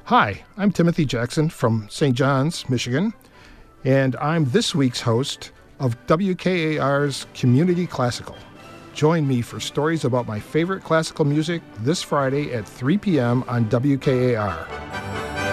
Hi, I'm Timothy Jackson from St. John's, Michigan, and I'm this week's host of WKAR's Community Classical. Join me for stories about my favorite classical music this Friday at 3 p.m. on WKAR.